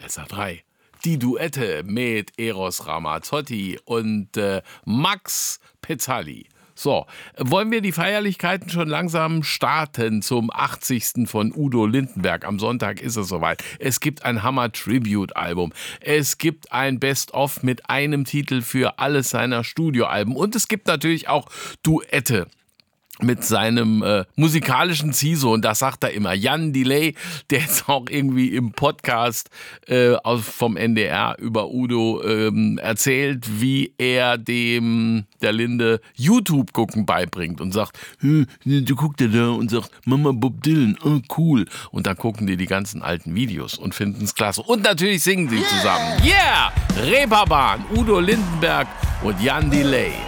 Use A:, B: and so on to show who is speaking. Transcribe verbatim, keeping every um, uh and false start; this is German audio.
A: S R drei. Die Duette mit Eros Ramazzotti und äh, Max Pezzali. So, wollen wir die Feierlichkeiten schon langsam starten zum achtzigsten von Udo Lindenberg. Am Sonntag ist es soweit. Es gibt ein Hammer-Tribute-Album. Es gibt ein Best-of mit einem Titel für alles seiner Studioalben. Und es gibt natürlich auch Duette mit seinem äh, musikalischen Ziehsohn, das sagt er immer, Jan Delay, der jetzt auch irgendwie im Podcast äh, aus, vom N D R über Udo ähm, erzählt, wie er dem der Linde YouTube gucken beibringt und sagt, hm, du guckst ja da und sagt, Mama Bob Dylan, oh cool. Und dann gucken die die ganzen alten Videos und finden es klasse. Und natürlich singen sie zusammen. Yeah! Reeperbahn, Udo Lindenberg und Jan Delay.